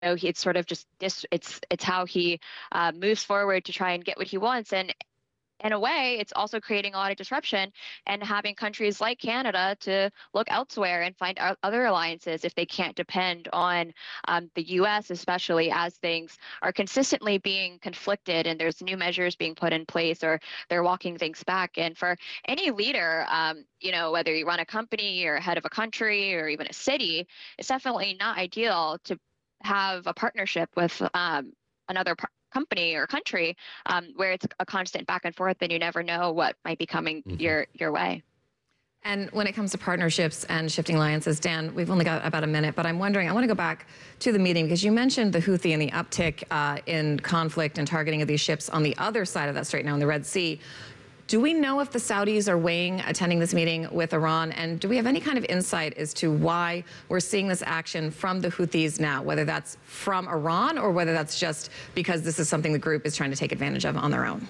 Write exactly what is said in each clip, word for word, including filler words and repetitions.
know, he, it's sort of just dis, it's it's how he uh, moves forward to try and get what he wants. And in a way, it's also creating a lot of disruption and having countries like Canada to look elsewhere and find other alliances if they can't depend on um, the U S, especially as things are consistently being conflicted and there's new measures being put in place or they're walking things back. And for any leader, um, you know, whether you run a company or head of a country or even a city, it's definitely not ideal to have a partnership with um, another par- company or country um, where it's a constant back and forth and you never know what might be coming mm-hmm. your your way. And when it comes to partnerships and shifting alliances, Dan, we've only got about a minute, but I'm wondering, I want to go back to the meeting because you mentioned the Houthi and the uptick uh, in conflict and targeting of these ships on the other side of that strait now in the Red Sea. Do we know if the Saudis are weighing attending this meeting with Iran? And do we have any kind of insight as to why we're seeing this action from the Houthis now, whether that's from Iran or whether that's just because this is something the group is trying to take advantage of on their own?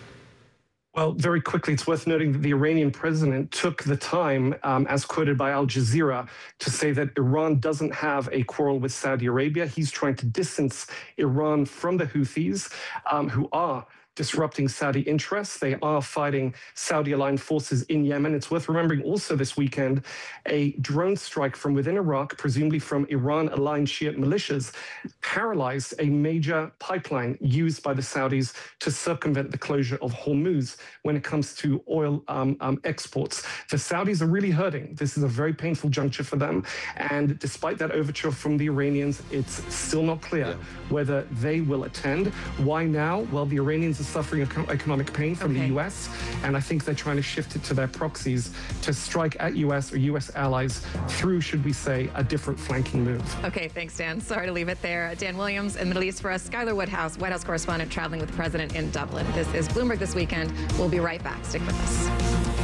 Well, very quickly, it's worth noting that the Iranian president took the time, um, as quoted by Al Jazeera, to say that Iran doesn't have a quarrel with Saudi Arabia. He's trying to distance Iran from the Houthis, um, who are disrupting Saudi interests. They are fighting Saudi-aligned forces in Yemen. It's worth remembering also this weekend, a drone strike from within Iraq, presumably from Iran-aligned Shiite militias, paralyzed a major pipeline used by the Saudis to circumvent the closure of Hormuz when it comes to oil um, um, exports. The Saudis are really hurting. This is a very painful juncture for them. And despite that overture from the Iranians, it's still not clear yeah. whether they will attend. Why now? Well, the Iranians are suffering economic pain from okay. the U S, and I think they're trying to shift it to their proxies to strike at U S or U S allies through, should we say, a different flanking move. Okay, thanks, Dan. Sorry to leave it there. Dan Williams in the Middle East for us. Skylar Woodhouse, White House correspondent, traveling with the president in Dublin. This is Bloomberg This Weekend. We'll be right back. Stick with us.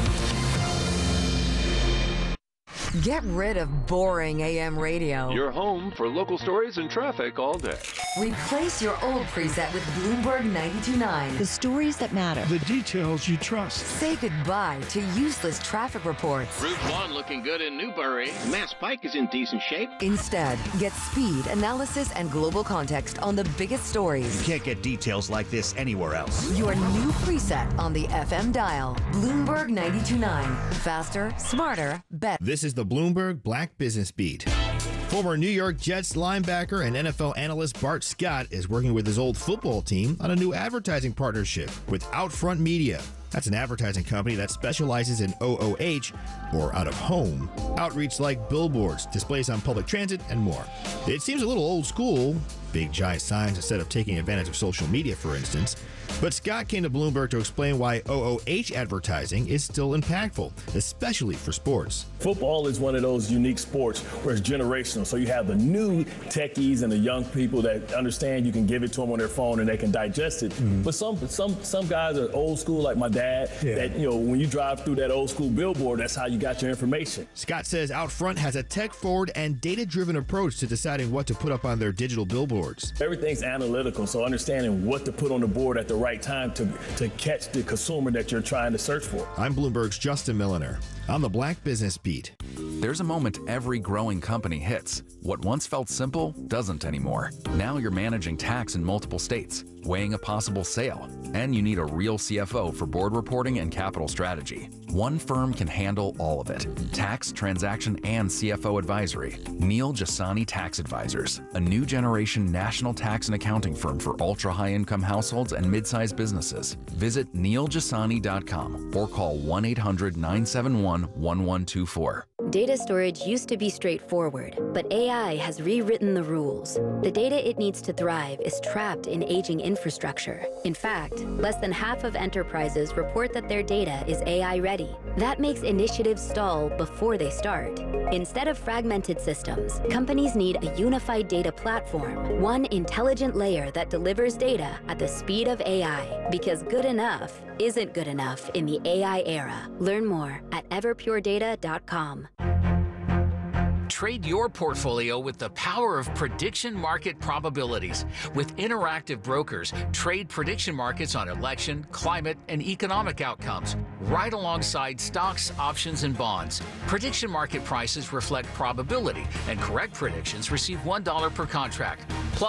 Get rid of boring A M radio. Your home for local stories and traffic all day. Replace your old preset with Bloomberg ninety-two point nine. The stories that matter. The details you trust. Say goodbye to useless traffic reports. Route one looking good in Newbury. Mass Pike is in decent shape. Instead, get speed, analysis, and global context on the biggest stories. You can't get details like this anywhere else. Your new preset on the F M dial. Bloomberg ninety-two point nine. Faster, smarter, better. This is the Bloomberg Black Business Beat. Former New York Jets linebacker and N F L analyst Bart Scott is working with his old football team on a new advertising partnership with Outfront Media. That's an advertising company that specializes in O O H, or out-of-home, outreach like billboards, displays on public transit, and more. It seems a little old school, big giant signs instead of taking advantage of social media, for instance. But Scott came to Bloomberg to explain why O O H advertising is still impactful, especially for sports. Football is one of those unique sports where it's generational. So you have the new techies and the young people that understand you can give it to them on their phone and they can digest it. Mm-hmm. But some some some guys are old school, like my dad, yeah. that, you know, when you drive through that old school billboard, that's how you got your information. Scott says Outfront has a tech-forward and data-driven approach to deciding what to put up on their digital billboards. Everything's analytical, so understanding what to put on the board at the right time to, to catch the consumer that you're trying to search for. I'm Bloomberg's Justin Milliner on the Black Business Beat. There's a moment every growing company hits. What once felt simple doesn't anymore. Now you're managing tax in multiple states, weighing a possible sale, and you need a real C F O for board reporting and capital strategy. One firm can handle all of it. Tax, transaction, and C F O advisory. Neil Jasani Tax Advisors, a new generation national tax and accounting firm for ultra-high income households and mid-sized businesses. Visit neil jasani dot com or call one eight hundred nine seven one one one two four. Data storage used to be straightforward, but A I has rewritten the rules. The data it needs to thrive is trapped in aging infrastructure. In fact, less than half of enterprises report that their data is A I ready. That makes initiatives stall before they start. Instead of fragmented systems, companies need a unified data platform, one intelligent layer that delivers data at the speed of A I. Because good enough isn't good enough in the A I era. Learn more at everpure data dot com. Trade your portfolio with the power of prediction market probabilities. With Interactive Brokers, trade prediction markets on election, climate, and economic outcomes, right alongside stocks, options, and bonds. Prediction market prices reflect probability, and correct predictions receive one dollar per contract. Plus,